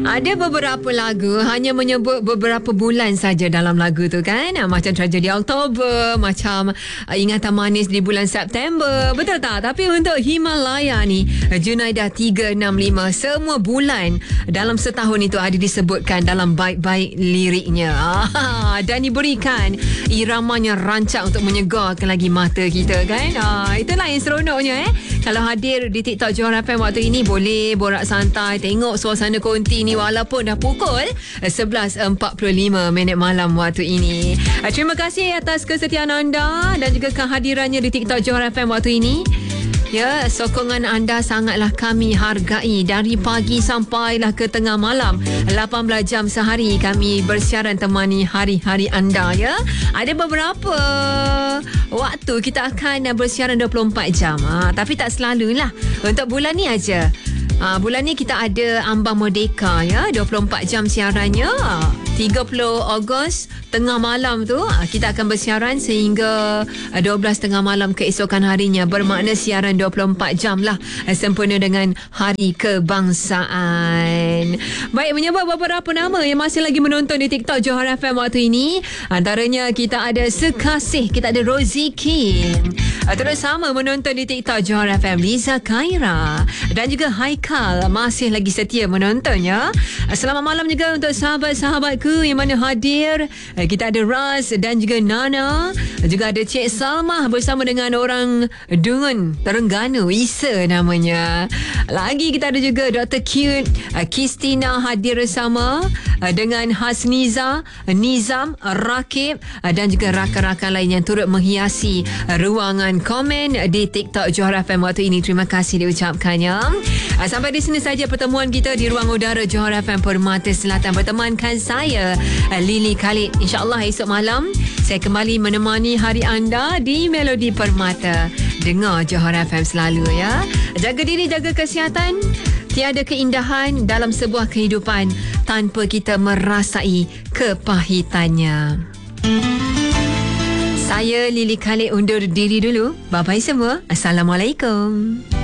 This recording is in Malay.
Ada beberapa lagu hanya menyebut beberapa bulan saja dalam lagu tu kan. Macam Tragedi Oktober, macam Ingatan Manis di bulan September. Betul tak? Tapi untuk Himalaya ni, Junaidah 365, semua bulan dalam setahun itu ada disebutkan dalam baik-baik liriknya. Dan diberikan iramanya rancak untuk menyegarkan lagi mata kita kan. Itulah yang seronoknya Kalau hadir di TikTok Johor FM waktu ini, boleh borak santai, tengok suasana konti ni walaupun dah pukul 11.45 malam waktu ini. Terima kasih atas kesetiaan anda dan juga kehadirannya di TikTok Johor FM waktu ini. Ya, sokongan anda sangatlah kami hargai. Dari pagi sampailah ke tengah malam, 18 jam sehari kami bersiaran temani hari-hari anda ya. Ada beberapa waktu kita akan bersiaran 24 jam. Tapi tak selalulah. Untuk bulan ni aja. Bulan ni kita ada Ambang Merdeka ya, 24 jam siarannya. 30 Ogos tengah malam tu kita akan bersiaran sehingga 12 tengah malam keesokan harinya, bermakna siaran 24 jam lah, sempurna dengan Hari Kebangsaan. Baik, menyebut beberapa nama yang masih lagi menonton di TikTok Johor FM waktu ini. Antaranya kita ada Sekasih, kita ada Rosie King, terus sama menonton di TikTok Johor FM Liza Khaira, dan juga Haikal masih lagi setia menontonnya. Selamat malam juga untuk sahabat-sahabatku yang mana hadir. Kita ada Raz dan juga Nana, juga ada Cik Salmah bersama dengan orang Dungun Terengganu, Isa namanya. Lagi kita ada juga Dr. Cute, Kristina hadir bersama dengan Hasniza, Nizam, Rakib dan juga rakan-rakan lain yang turut menghiasi ruangan komen di TikTok Johor FM waktu ini. Terima kasih diucapkannya. Sampai di sini saja pertemuan kita di ruang udara Johor FM Permata Selatan. Bertemankan saya, Lily Khalid. InsyaAllah esok malam saya kembali menemani hari anda di Melodi Permata. Dengar Johor FM selalu ya. Jaga diri, jaga kesihatan. Tiada keindahan dalam sebuah kehidupan tanpa kita merasai kepahitannya. Saya Lily Khalid undur diri dulu. Bye-bye semua. Assalamualaikum.